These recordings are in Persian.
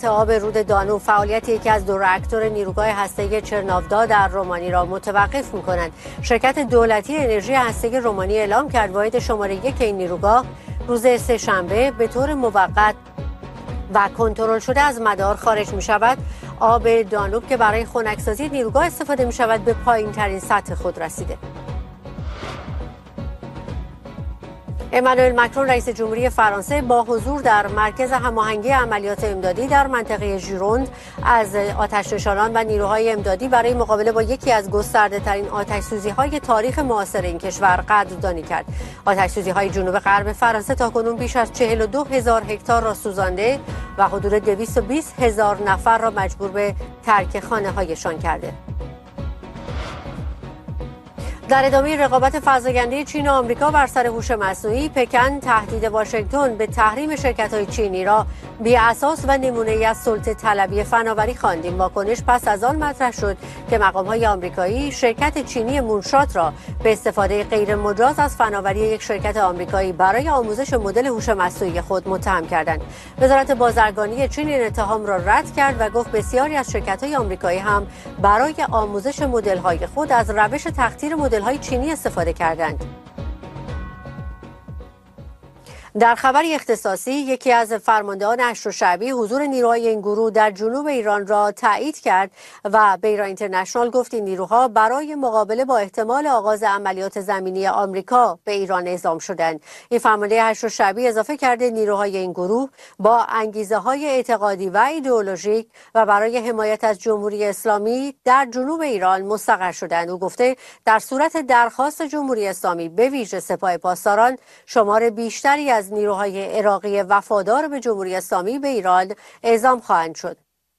سطح آب رود دانوب فعالیت یکی از دو راکتور نیروگاه هسته‌ای چرناودا در رومانی را متوقف می‌کنند. شرکت دولتی انرژی هسته‌ای رومانی اعلام کرد واحد شماره 1 این نیروگاه روز سه‌شنبه به طور موقت و کنترل شده از مدار خارج می‌شود. آب دانوب که برای خنک‌سازی نیروگاه استفاده می‌شود به پایین‌ترین سطح خود رسیده. امانوئل مکرون رئیس جمهوری فرانسه با حضور در مرکز هماهنگی عملیات امدادی در منطقه ژیروند از آتش‌نشانان و نیروهای امدادی برای مقابله با یکی از گسترده‌ترین آتش‌سوزی‌های تاریخ معاصر این کشور قدردانی کرد. آتش‌سوزی‌های جنوب غرب فرانسه تاکنون بیش از 42,000 هکتار را سوزانده و حدود 220,000 نفر را مجبور به ترک خانه‌هایشان کرده. در ادامه رقابت فزاینده چین و آمریکا بر سر هوش مصنوعی، پکن تهدید واشنگتن به تحریم شرکت‌های چینی را بی‌اساس و نمونه‌ای از سلطه طلبی فناوری خواند. این واکنش پس از آن مطرح شد که مقام‌های آمریکایی شرکت چینی مونشات را به استفاده غیرمجاز از فناوری یک شرکت آمریکایی برای آموزش مدل هوش مصنوعی خود متهم کردند. وزارت بازرگانی چین این اتهام را رد کرد و گفت بسیاری از شرکت‌های آمریکایی هم برای آموزش مدل‌های خود از روش تقطیر مدل‌های چینی استفاده کردند. در خبری اختصاصی، یکی از فرماندهان حشد شعبی حضور نیروهای این گروه در جنوب ایران را تایید کرد و به ایران اینترنشنال گفت این نیروها برای مقابله با احتمال آغاز عملیات زمینی آمریکا به ایران اعزام شدند. این فرمانده حشد شعبی اضافه کرده نیروهای این گروه با انگیزه‌های اعتقادی و ایدئولوژیک و برای حمایت از جمهوری اسلامی در جنوب ایران مستقر شدند. او گفته در صورت درخواست جمهوری اسلامی به ویژه سپاه پاسداران شمار بیشتری از نیروهای عراقی وفادار به جمهوری اسلامی به ایران اعزام خواهند شد.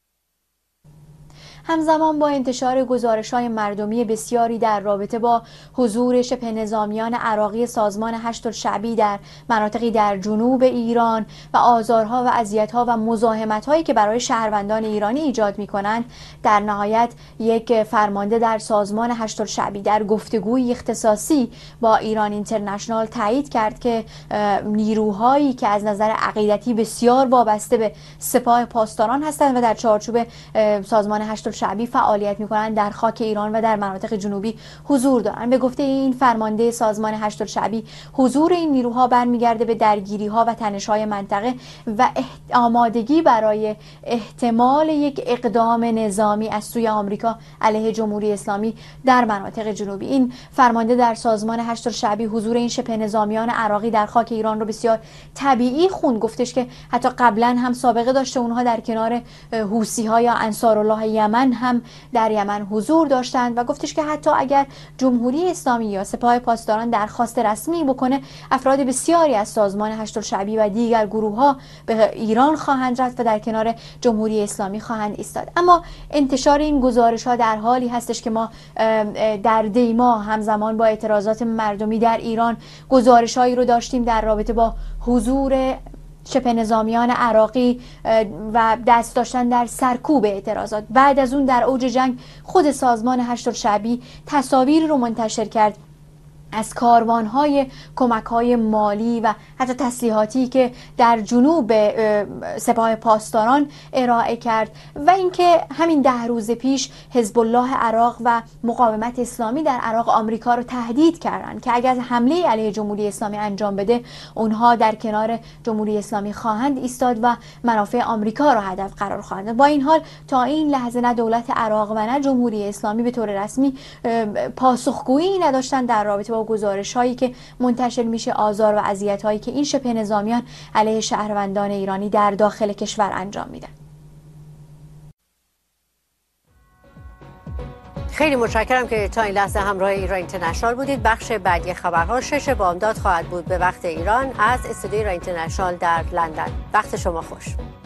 همزمان با انتشار گزارش‌های مردمی بسیاری در رابطه با حضور شبه نظامیان عراقی سازمان حشد الشعبی در مناطقی در جنوب ایران و آزارها و اذیت‌ها و مزاحمت‌هایی که برای شهروندان ایرانی ایجاد می‌کنند، در نهایت یک فرمانده در سازمان حشد الشعبی در گفتگوی اختصاصی با ایران اینترنشنال تایید کرد که نیروهایی که از نظر عقیدتی بسیار وابسته به سپاه پاسداران هستند و در چارچوب سازمان حشد شعبی فعالیت می‌کنند در خاک ایران و در مناطق جنوبی حضور دارند. به گفته این فرمانده سازمان حشد الشعبی، حضور این نیروها برمیگرده به درگیری‌ها و تنش‌های منطقه و آمادگی برای احتمال یک اقدام نظامی از سوی آمریکا علیه جمهوری اسلامی در مناطق جنوبی. این فرمانده در سازمان حشد الشعبی حضور این شبه نظامیان عراقی در خاک ایران رو بسیار طبیعی خوند. گفتش که حتی قبلا هم سابقه داشته اونها در کنار حوثی‌ها یا انصارالله یمن هم در یمن حضور داشتند و گفتش که حتی اگر جمهوری اسلامی یا سپاه پاسداران درخواست رسمی بکنه، افراد بسیاری از سازمان حشد الشعبی و دیگر گروه‌ها به ایران خواهند رفت و در کنار جمهوری اسلامی خواهند ایستاد. اما انتشار این گزارش‌ها در حالی هستش که ما در دیما همزمان با اعتراضات مردمی در ایران گزارش‌هایی رو داشتیم در رابطه با حضور شبه نظامیان عراقی و دست داشتن در سرکوب اعتراضات. بعد از اون در اوج جنگ خود سازمان حشد الشعبی تصاویر رو منتشر کرد از کاروان‌های کمک‌های مالی و حتی تسلیحاتی که در جنوب سپاه پاسداران ارائه کرد و اینکه همین 10 روز پیش حزب الله عراق و مقاومت اسلامی در عراق آمریکا رو تهدید کردند که اگر حمله علیه جمهوری اسلامی انجام بده، اونها در کنار جمهوری اسلامی خواهند ایستاد و منافع آمریکا رو هدف قرار خواهند داد. با این حال تا این لحظه نه دولت عراق و نه جمهوری اسلامی به طور رسمی پاسخگویی نداشتند در رابطه با گزارش‌هایی که منتشر میشه، آزار و اذیت‌هایی که این شبه نظامیان علیه شهروندان ایرانی در داخل کشور انجام میدن. خیلی متشکرم که تا این لحظه همراه ایران اینترنشنال بودید. بخش بعدی خبرها 6 بامداد خواهد بود به وقت ایران از استودیوی ایران اینترنشنال در لندن. وقت شما خوش.